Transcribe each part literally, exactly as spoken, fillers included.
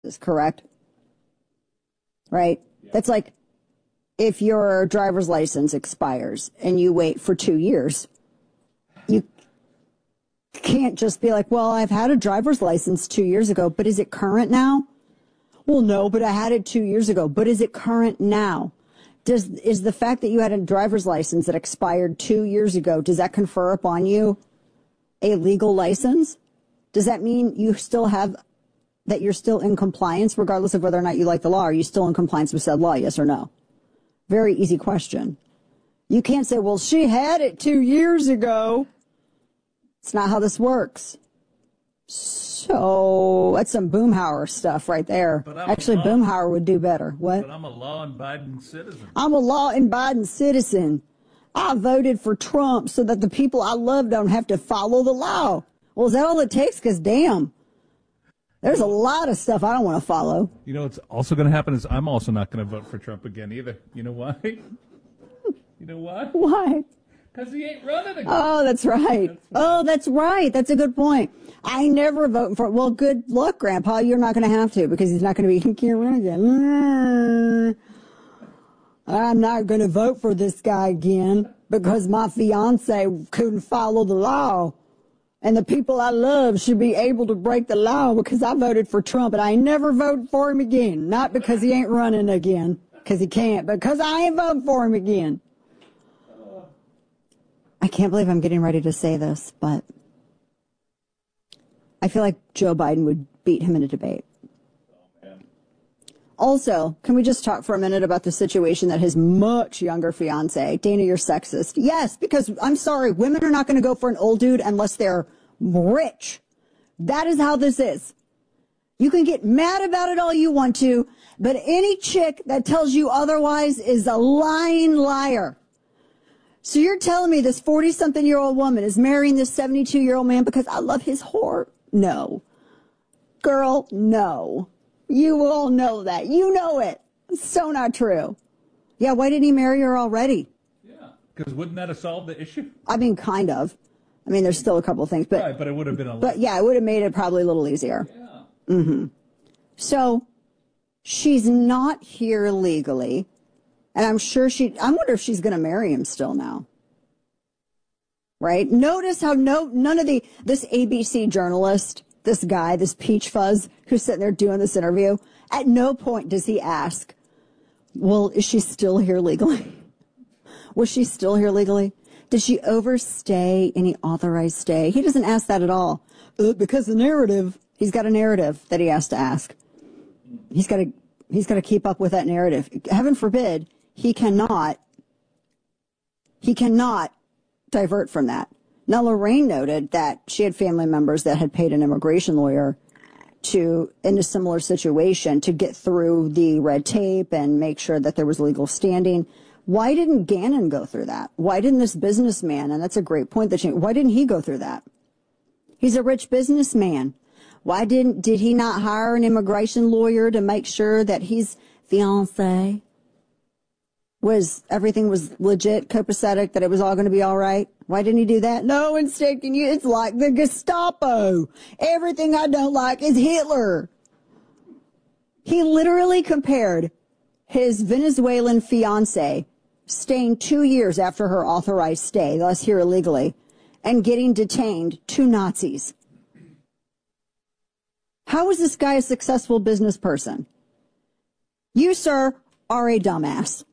is correct? Right? Yeah. That's like if your driver's license expires and you wait for two years, you can't just be like, well, I've had a driver's license two years ago, but is it current now? Well, no, but I had it two years ago, but is it current now? Does, is the fact that you had a driver's license that expired two years ago, does that confer upon you a legal license? Does that mean you still have, that you're still in compliance regardless of whether or not you like the law? Are you still in compliance with said law, yes or no? Very easy question. You can't say, well, she had it two years ago. It's not how this works. So that's some Boomhauer stuff right there. Actually, law, Boomhauer would do better. What? But I'm a law-abiding citizen. I'm a law-abiding citizen. I voted for Trump so that the people I love don't have to follow the law. Well, is that all it takes? Because, damn, there's a lot of stuff I don't want to follow. You know what's also going to happen is I'm also not going to vote for Trump again either. You know why? You know why? Why? Because he ain't running again. Oh, that's right. That's oh, that's right. That's a good point. I never vote for, well, good luck, Grandpa. You're not going to have to because he's not going to be, he can't run again. I'm not going to vote for this guy again because my fiance couldn't follow the law. And the people I love should be able to break the law because I voted for Trump and I ain't never voted for him again. Not because he ain't running again, because he can't, but because I ain't voting for him again. I can't believe I'm getting ready to say this, but I feel like Joe Biden would beat him in a debate. Oh, man. Also, can we just talk for a minute about the situation that his much younger fiance, Dana, you're sexist. Yes, because I'm sorry, women are not going to go for an old dude unless they're rich. That is how this is. You can get mad about it all you want to, but any chick that tells you otherwise is a lying liar. So you're telling me this forty-something-year-old woman is marrying this seventy-two-year-old man because I love his whore? No. Girl, no. You all know that. You know it. It's so not true. Yeah, why didn't he marry her already? Yeah, because wouldn't that have solved the issue? I mean, kind of. I mean, there's still a couple of things. But, right, but it would have been a little... But, yeah, it would have made it probably a little easier. Yeah. Mm-hmm. So she's not here legally. And I'm sure she, I wonder if she's going to marry him still now. Right? Notice how no, none of the, this A B C journalist, this guy, this peach fuzz who's sitting there doing this interview, at no point does he ask, well, is she still here legally? Was she still here legally? Did she overstay any authorized stay? He doesn't ask that at all. Uh, because the narrative, he's got a narrative that he has to ask. He's got to, he's got to keep up with that narrative. Heaven forbid, he cannot, he cannot divert from that. Now, Lorraine noted that she had family members that had paid an immigration lawyer to, in a similar situation, to get through the red tape and make sure that there was legal standing. Why didn't Gannon go through that? Why didn't this businessman, and that's a great point that she, why didn't he go through that? He's a rich businessman. Why didn't, did he not hire an immigration lawyer to make sure that his fiancé was, everything was legit, copacetic, that it was all going to be all right? Why didn't he do that? No, instead, can you, it's like the Gestapo. Everything I don't like is Hitler. He literally compared his Venezuelan fiancé staying two years after her authorized stay, thus here illegally, and getting detained to Nazis. How is this guy a successful business person? You, sir, are a dumbass.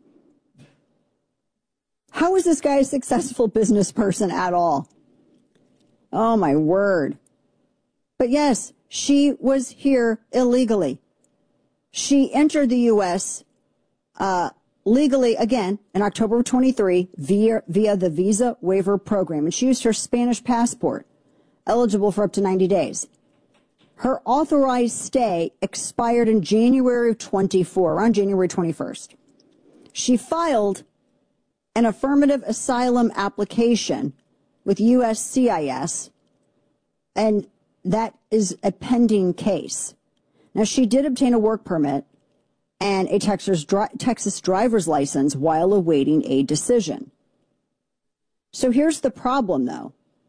How is this guy a successful business person at all? Oh, my word. But yes, she was here illegally. She entered the U S uh, legally, again, in October of twenty-three via, via the Visa Waiver Program. And she used her Spanish passport, eligible for up to ninety days. Her authorized stay expired in January of twenty-four, around January twenty-first. She filed an affirmative asylum application with U S C I S, and that is a pending case. Now, she did obtain a work permit and a Texas, dri- Texas driver's license while awaiting a decision. So here's the problem, though.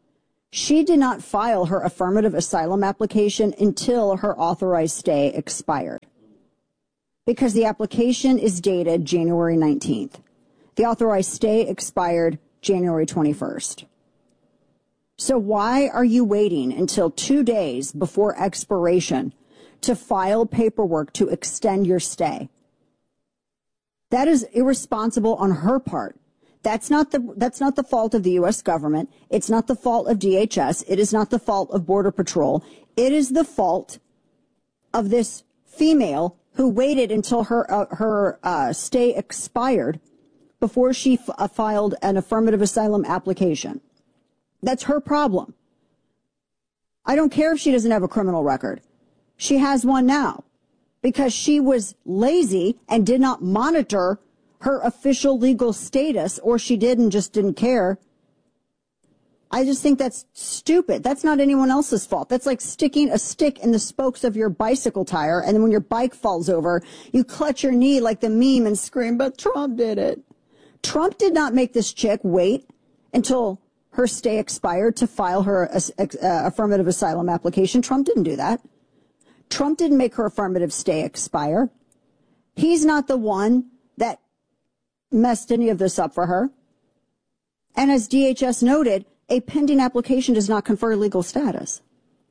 She did not file her affirmative asylum application until her authorized stay expired, because the application is dated January nineteenth. The authorized stay expired January twenty-first. So why are you waiting until two days before expiration to file paperwork to extend your stay? That is irresponsible on her part. That's not the that's not the fault of the U S government. It's not the fault of D H S. It is not the fault of Border Patrol. It is the fault of this female who waited until her uh, her uh, stay expired before she f- uh, filed an affirmative asylum application. That's her problem. I don't care if she doesn't have a criminal record. She has one now because she was lazy and did not monitor her official legal status, or she did and just didn't care. I just think that's stupid. That's not anyone else's fault. That's like sticking a stick in the spokes of your bicycle tire, and then when your bike falls over, you clutch your knee like the meme and scream, but Trump did it. Trump did not make this chick wait until her stay expired to file her uh, uh, affirmative asylum application. Trump didn't do that. Trump didn't make her affirmative stay expire. He's not the one that messed any of this up for her. And as D H S noted, a pending application does not confer legal status.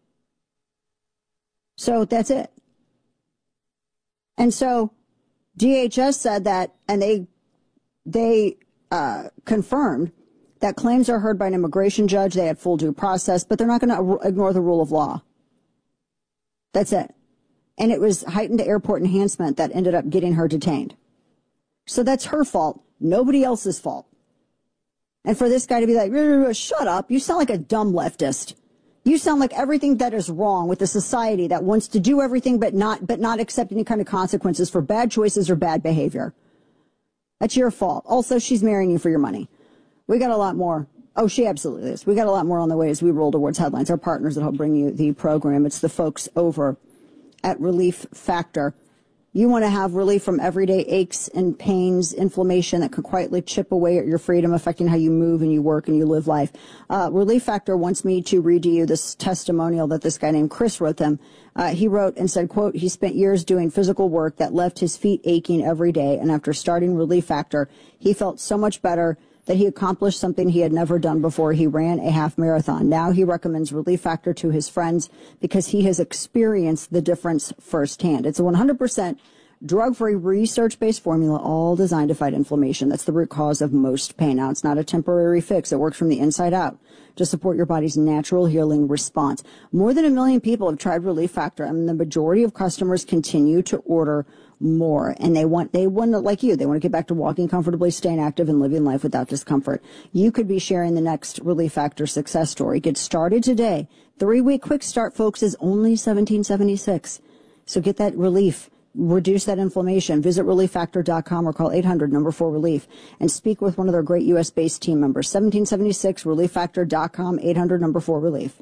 So that's it. And so D H S said that, and they they uh, confirmed that claims are heard by an immigration judge. They had full due process, but they're not going to ignore the rule of law. That's it. And it was heightened airport enhancement that ended up getting her detained. So that's her fault, nobody else's fault. And for this guy to be like, shut up, you sound like a dumb leftist. You sound like everything that is wrong with a society that wants to do everything but not but not accept any kind of consequences for bad choices or bad behavior. That's your fault. Also, she's marrying you for your money. We got a lot more. Oh, she absolutely is. We got a lot more on the way as we roll towards headlines. Our partners that help bring you the program. It's the folks over at Relief Factor. You want to have relief from everyday aches and pains, inflammation that could quietly chip away at your freedom, affecting how you move and you work and you live life. Uh, Relief Factor wants me to read to you this testimonial that this guy named Chris wrote them. Uh, he wrote and said, quote, he spent years doing physical work that left his feet aching every day. And after starting Relief Factor, he felt so much better that he accomplished something he had never done before. He ran a half marathon. Now he recommends Relief Factor to his friends because he has experienced the difference firsthand. It's a one hundred percent drug-free, research-based formula, all designed to fight inflammation. That's the root cause of most pain. Now, it's not a temporary fix. It works from the inside out to support your body's natural healing response. More than a million people have tried Relief Factor, and the majority of customers continue to order more. And they want, they want to, like you, they want to get back to walking comfortably, staying active, and living life without discomfort. You could be sharing the next Relief Factor success story. Get started today. Three-week quick start, folks, is only seventeen seventy-six. So get that relief. Reduce that inflammation. Visit relief factor dot com or call eight hundred number four relief and speak with one of their great U S based team members. seventeen seventy-six relief factor dot com, eight hundred number four relief.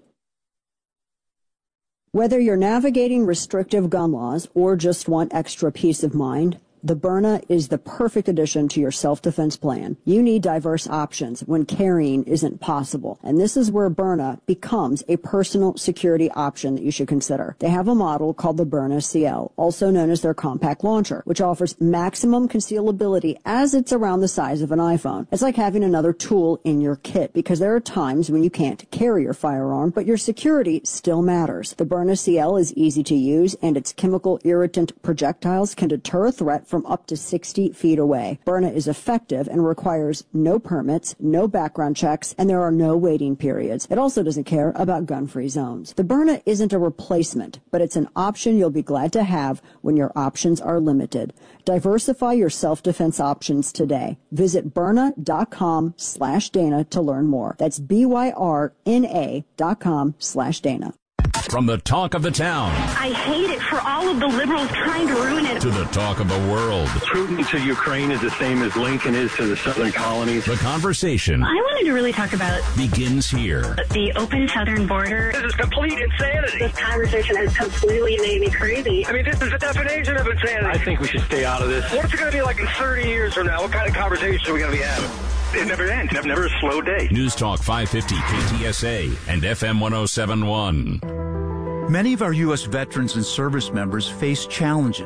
Whether you're navigating restrictive gun laws or just want extra peace of mind, the Byrna is the perfect addition to your self-defense plan. You need diverse options when carrying isn't possible. And this is where Byrna becomes a personal security option that you should consider. They have a model called the Byrna C L, also known as their compact launcher, which offers maximum concealability as it's around the size of an iPhone. It's like having another tool in your kit because there are times when you can't carry your firearm, but your security still matters. The Byrna C L is easy to use, and its chemical irritant projectiles can deter a threat from up to sixty feet away. Byrna is effective and requires no permits, no background checks, and there are no waiting periods. It also doesn't care about gun-free zones. The Byrna isn't a replacement, but it's an option you'll be glad to have when your options are limited. Diversify your self-defense options today. Visit Byrna dot com slash Dana to learn more. That's B Y R N A dot com slash Dana. From the talk of the town. I hate it for all of the liberals trying to ruin it. To the talk of the world. Putin to Ukraine is the same as Lincoln is to the southern colonies. The conversation. I wanted to really talk about begins here. The open southern border. This is complete insanity. This conversation has completely made me crazy. I mean, this is the definition of insanity. I think we should stay out of this. What's it going to be like in thirty years from now? What kind of conversation are we going to be having? It never ends. Never, never a slow day. News Talk five fifty K T S A and F M one oh seven point one. Many of our U S veterans and service members face challenges